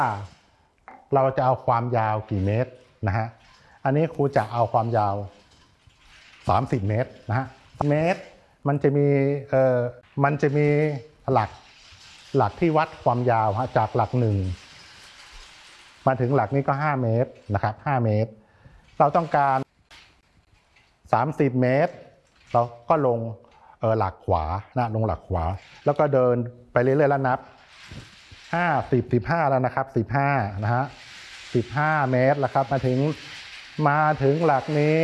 เราจะเอาความยาวกี่เมตรนะฮะอันนี้ครูจะเอาความยาว30 เมตรนะฮะเมตรมันจะมีหลักที่วัดความยาวจากหลัก1มาถึงหลักนี้ก็5 เมตรนะครับ5 เมตรเราต้องการ30 เมตรเราก็ลงหลักขวานะลงหลักขวาแล้วก็เดินไปเรื่อยๆแล้วนับ15แล้วนะครับ15นะฮะ15 เมตรแล้วครับมาถึงหลักนี้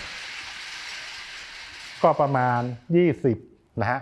ก็ประมาณ20นะฮะ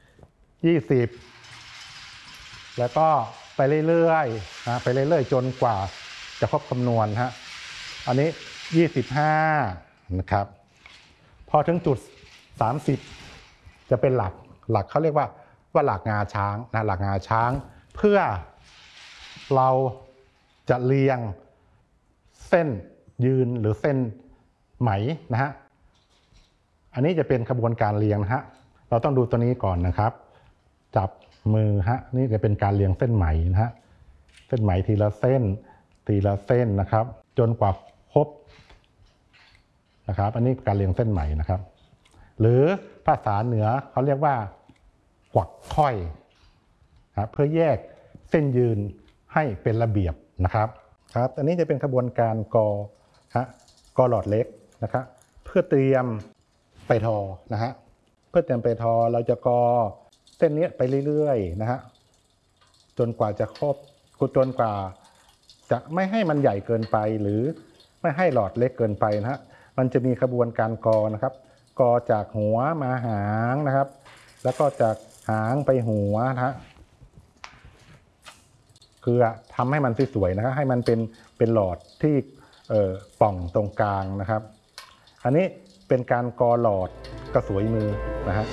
20แล้วก็ไปเรื่อยๆนะไปเรื่อยๆจนกว่าจะครบคำนวณฮะอันนี้25นะครับพอถึงจุด30จะเป็นหลักเขาเรียกว่าหลักงาช้างนะหลักงาช้างเพื่อเราจะเรียงเส้นยืนหรือเส้นไหมนะฮะอันนี้จะเป็นกระบวนการเรียงนะฮะเราต้องดูตัวนี้ก่อนนะครับจับมือฮะนี่จะเป็นการเรียงเส้นไหมนะฮะเส้นไหมทีละเส้นนะครับจนกว่าครบนะครับอันนี้การเรียงเส้นไหมนะครับหรือภาษาเหนือเขาเรียกว่ากวักค่อยเพื่อแยกเส้นยืนให้เป็นระเบียบนะครับอันนี้จะเป็นกระบวนการกอหลอดเล็กนะครับเพื่อเตรียมไปทอนะฮะเพื่อเตรียมไปทอเราจะกอเส้นนี้ไปเรื่อยๆนะฮะจนกว่าจะครบจนกว่าจะไม่ให้มันใหญ่เกินไปหรือไม่ให้หลอดเล็กเกินไปนะฮะมันจะมีกระบวนการกอนะครับกอจากหัวมาหางนะครับแล้วก็จากหางไปหัวนะฮะคือทำให้มันสวยๆนะครับให้มันเป็นหลอดที่ป่องตรงกลางนะครับอันนี้เป็นการกอหลอดกระสวยมือนะฮะ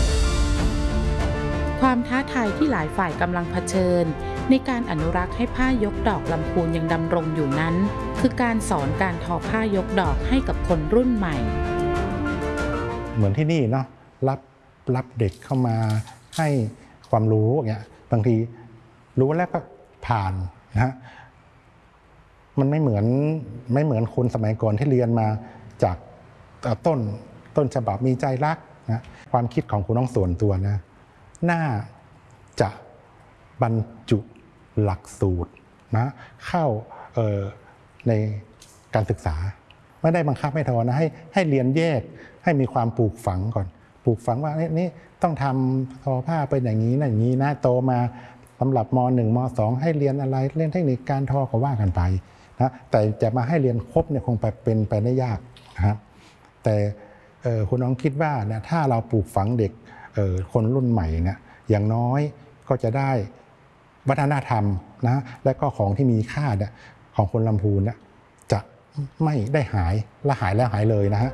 ความท้าทายที่หลายฝ่ายกำลังเผชิญในการอนุรักษ์ให้ผ้ายกดอกลำพูนยังดำรงอยู่นั้นคือการสอนการทอผ้ายกดอกให้กับคนรุ่นใหม่เหมือนที่นี่เนาะรับเด็กเข้ามาให้ความรู้อย่างเงี้ยบางทีรู้แล้วก็ผ่านนะฮะมันไม่เหมือนคนสมัยก่อนที่เรียนมาจากต้นฉบับมีใจรักนะความคิดของคุณน้องส่วนตัวนะน่าจะบรรจุหลักสูตรนะเข้าในการศึกษาไม่ได้บังคับให้ทอนะให้เรียนแยกให้มีความปลูกฝังก่อนปลูกฝังว่านี่ต้องทำทอผ้าเป็นอย่างนี้นะอย่างนี้นะโตมาสำหรับม.1 ม.2 ให้เรียนอะไรเรียนเทคนิคการทอก็ว่ากันไปนะแต่จะมาให้เรียนครบเนี่ยคงเป็นไปได้ยากนะครับแต่คุณน้องคิดว่าเนี่ยถ้าเราปลูกฝังเด็กคนรุ่นใหม่เนี่ยอย่างน้อยก็จะได้วัฒนธรรมนะและก็ของที่มีค่าเนี่ยของคนลำพูนเนี่ยจะไม่ได้หายและหายแล้วหายเลยนะฮะ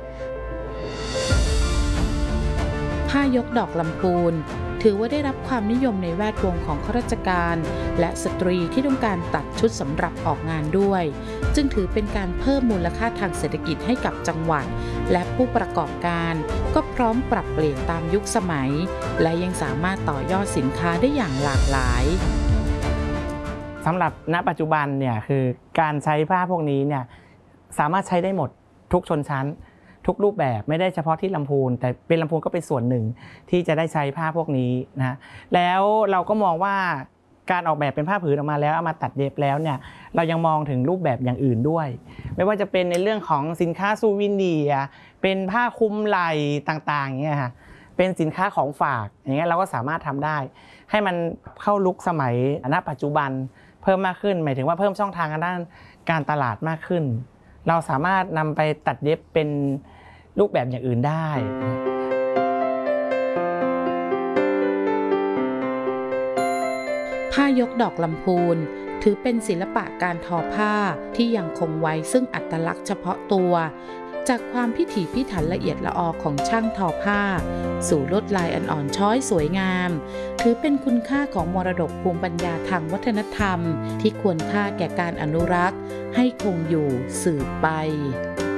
ผ้ายกดอกลำพูนถือว่าได้รับความนิยมในแวดวงของข้าราชการและสตรีที่ต้องการตัดชุดสำหรับออกงานด้วยจึงถือเป็นการเพิ่มมูลค่าทางเศรษฐกิจให้กับจังหวัดและผู้ประกอบการก็พร้อมปรับเปลี่ยนตามยุคสมัยและยังสามารถต่อยอดสินค้าได้อย่างหลากหลายสำหรับณปัจจุบันเนี่ยคือการใช้ผ้าพวกนี้เนี่ยสามารถใช้ได้หมดทุกชนชั้นทุกรูปแบบไม่ได้เฉพาะที่ลำพูนแต่เป็นลำพูนก็เป็นส่วนหนึ่งที่จะได้ใช้ผ้าพวกนี้นะแล้วเราก็มองว่าการออกแบบเป็นผ้าผืนออกมาแล้วเอามาตัดเย็บแล้วเนี่ยเรายังมองถึงรูปแบบอย่างอื่นด้วยไม่ว่าจะเป็นในเรื่องของสินค้าซูวิเนียร์เป็นผ้าคลุมไหล่ต่างๆอย่างเงี้ยค่ะเป็นสินค้าของฝากอย่างเงี้ยเราก็สามารถทำได้ให้มันเข้าลุคสมัยณปัจจุบันเพิ่มมากขึ้นหมายถึงว่าเพิ่มช่องทางด้านการตลาดมากขึ้นเราสามารถนำไปตัดเย็บเป็นรูปแบบอย่างอื่นได้ผ้ายกดอกลำพูนถือเป็นศิลปะการทอผ้าที่ยังคงไว้ซึ่งอัตลักษณ์เฉพาะตัวจากความพิถีพิถันละเอียดละออของช่างทอผ้าสู่ลวดลายอ่อนช้อยสวยงามถือเป็นคุณค่าของมรดกภูมิปัญญาทางวัฒนธรรมที่ควรค่าแก่การอนุรักษ์ให้คงอยู่สืบไป